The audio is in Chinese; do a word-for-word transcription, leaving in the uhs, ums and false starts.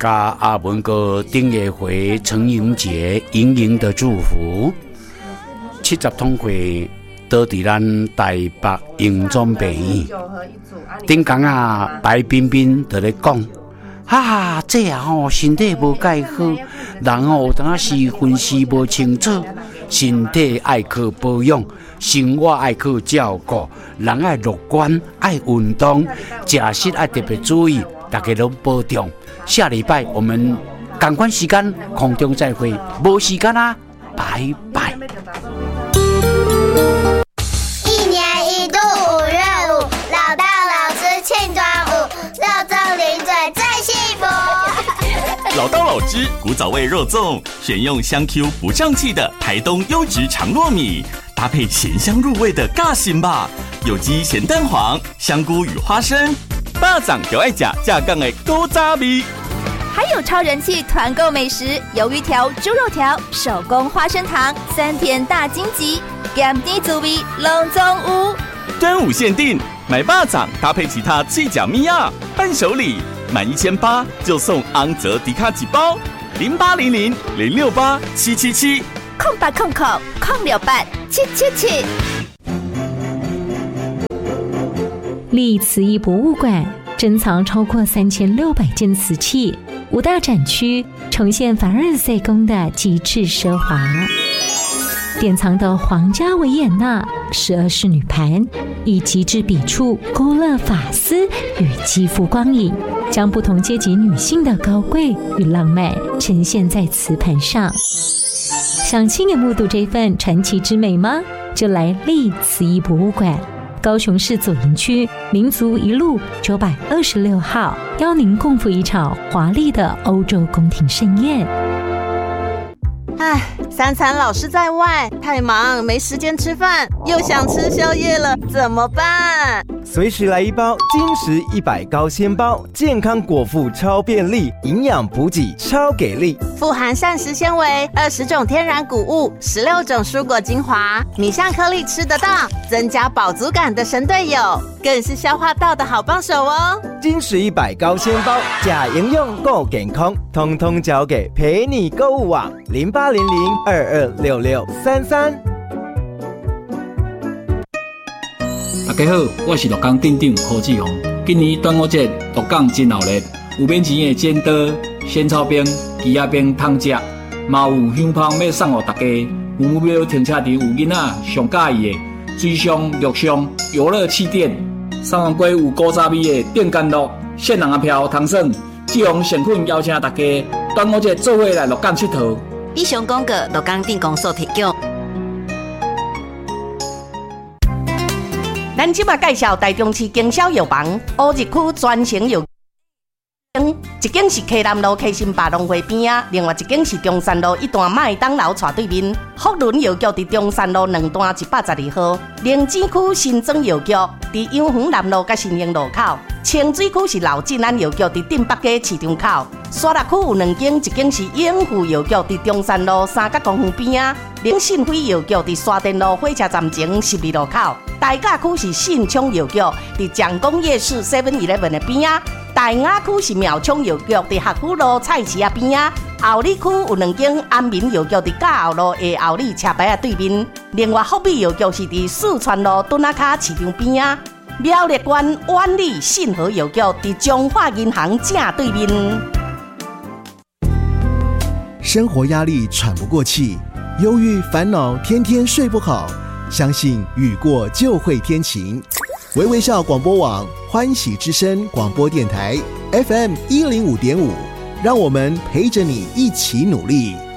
家阿文哥丁月回成营节盈盈的祝福。七十通会倒伫咱台北营中病院。顶天啊，白冰冰在咧讲。啊，这啊吼，身体无介好，人吼有当时分析无清楚，身体爱去保养，生活爱去照顾，人爱乐观，爱运动，食食爱特别注意，大家拢保重。下礼拜我们同款时间空中再会，无时间啊，拜拜。 一年一度五月五，老大老师庆端午，肉粽零嘴最幸福。 老刀老汁古早味肉粽，选用香 Q 不胀气的台东优质长糯米，搭配咸香入味的尬心吧，有机咸蛋黄、香菇与花生，巴掌就爱吃架杠的古早味。 还有超人气团购美食，鱿鱼条、猪肉条、手工花生糖、三甜大荆棘，咸甜滋味拢总有。 端午限定，买巴掌搭配其他脆角米亚伴手礼，满一千八就送昂泽迪卡几包，零八零零零六八七七七， 空八空空空六八七七七。 历瓷艺博物馆珍藏超过三千六百件瓷器，五大展区呈现凡尔赛宫的极致奢华。典藏的皇家维也纳十二式女盘，以极致笔触勾勒发丝与肌肤光影，将不同阶级女性的高贵与浪漫呈现在瓷盘上。想亲眼目睹这份传奇之美吗？就来历瓷艺博物馆，高雄市左营区民族一路九百二十六号，邀您共赴一场华丽的欧洲宫廷盛宴。 唉，三餐老是在外，太忙没时间吃饭，又想吃宵夜了，怎么办？ 随时来一包金石一百高纤包，健康果腹超便利，营养补给超给力， 富含膳食纤维、二十种天然谷物、十六种蔬果精华，米香颗粒吃得到，增加饱足感的神队友，更是消化道的好帮手哦。 金石一百高纤包，假营养够健康，通通交给陪你购物网零八零零二二六六三三。 大家好，我是鹿港镇长柯志宏。今年端午节鹿港真闹热，有免钱的剪刀、仙草冰、鸡仔冰通食，嘛有香芳要送给大家。有目标停车场有囡仔上喜欢的水上、陆上游乐气垫，三万龟有古早味的电干乐、限人的票通耍。志宏诚恳邀请大家端午节做伙来鹿港佚佗。 以上广告鹿港镇公所提供。 咱即马介绍台中市经销药房乌日区专营药房，一间是溪南路溪新百农会边啊，另外一间是中山路一段麦当劳斜对面。福伦药局伫中山路两段一百十二号，灵芝区新庄药局伫永恒南路甲新营路口，清水区是老镇安药局伫镇北街市场口。沙鹿区有两间，一间是永富药局伫中山路三角公园边啊，另信辉药局伫沙田路火车站前十二路口。大甲区是信昌药局伫蒋公夜市 seven eleven 的边啊。大雅区是苗昌药局伫学府路菜市啊边啊。后里区有两间安民药局伫甲后路的后里车牌啊对面。另外福美药局是伫四川路墩仔卡市场边啊。苗栗县万里信和药局伫中华银行正对面。 生活压力喘不过气，忧郁烦恼，天天睡不好。相信雨过就会天晴。微微笑广播网欢喜之声广播电台 F M 一零五点五，让我们陪着你一起努力。